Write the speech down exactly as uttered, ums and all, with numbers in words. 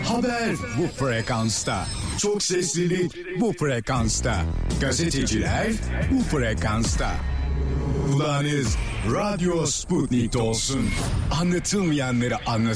Haber bu frekansta. Çok seslilik bu frekansta. Gazeteciler bu frekansta. Kulağınız Radyo Sputnik'te olsun. Anlatılmayanları anlatın.